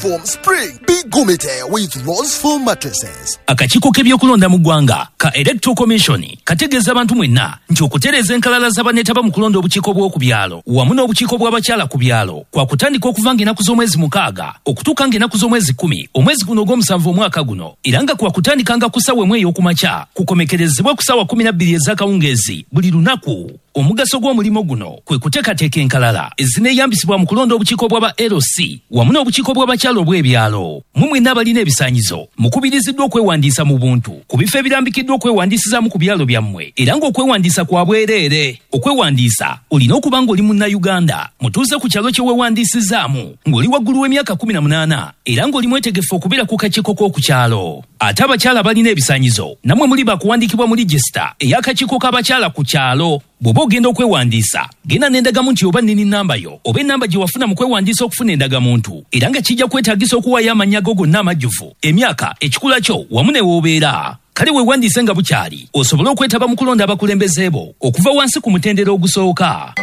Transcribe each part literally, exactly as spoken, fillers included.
Foam Spring. Be gumite with Rose Foam mattresses. Akakiiko k'ebyokulonda mu ggwanga ka Electoral Commission kategeeza abantu mwenna nti okutereeza enkalala z'abaneetaba mu kulonda obukiiko bw'oku byalo wamu n'obukiiko bw'abakyala ku byalo kwa kutandika okuva ng'ennaku z'omwezi mukaaga okutuuka ng'ennaku z'omwezi kumi omwezi guno ogw'omusanvu omwaka guno era nga kwa kutandikanga ku ssaawa emu ey'okumakya kukomekerezebwa ku ssaawa kumi na bbiri ez'akawungeezi buli lunaku. Omugaso gw'omulimu guno kwe kuteekateeka enkalala ezineeyambisibwa mu kulonda obukiiko bw'aba L C wamu n'obukiiko bw'abakyala obw'ebyalo. Mu mwenna abalina ebisaanyizo mukubiriziddwa okwewandiisa mu buntu ku bifo ebirambikiddwa okwewandiisizaamu ku byalo byammwe era ng'okwewandiisa kwa bwereere. Okwewandiisa olina okuba ng'oli munnayuganda mutuuze ku kyalo kye weewandiisizaamu ng'oli waggulu w'emyaka kumi na munaana era ng'oli mwetegefu okubeera ku kakiiko k'oku kyalo. Ate abakyala abalina ebisaanyizo nammwe muli bakuwandiikibwa mu ligisita ey'akakiiko k'abakyala ku kyalo. Bw'oba ogenda okwewandiisa genda n'endagamuntu oba nnini nnamba yo oba ennamba gye wafuna mu kwewandiisa okufuna endagamuntu era nga kijja kwetaagisa okuwaayo amannya go gonna amajjuvu emyaka ekikula kyo wamu ne w'obeera. Kale weewandiise nga bukyali osobole okwetaba mu kulonda abakulembeze bo okuva wansi ku mutendera ogusooka.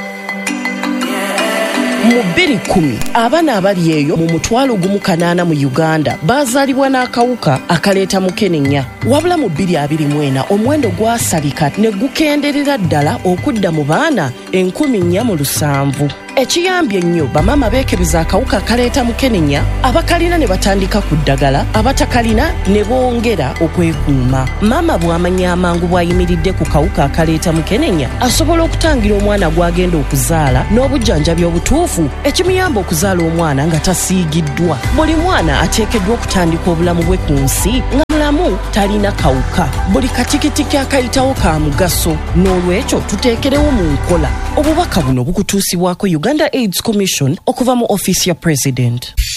Mu bbiri kumi abaana abali eyo mu mutwalo gumu kanaana mu Uganda baazaalibwa n'akawuka akaleeta mukenenya wabula mu bbiri abiri mu ena omuwendo gwasalika ne gukenderera ddala okudda mu baana enkumi nnya mu lusanvu. Ekiyambye ennyo bamaama beekebeza akawuka akaleeta mukenenya abakalina ne batandika ku ddagala abatakalina ne bongera okwekuuma. Maama bw'amanya amangu bw'ayimiridde ku kawuka akaleeta mukenenya asobola okutangira omwana gw'agenda okuzaala n'obujjanjabi obutuufu ekimuyamba okuzaala omwana nga tasiigiddwa. Buli mwana ateekeddwa okutandika obulamu bwe ku nsi nga mulamu talina kawuka. Buli katikitiki akayitawo ka mugaso n'olwekyo tuteekerewo mu nkola. Obubaka buno bukutuusibwako Uganda AIDS Commission okuva mu Office ya President.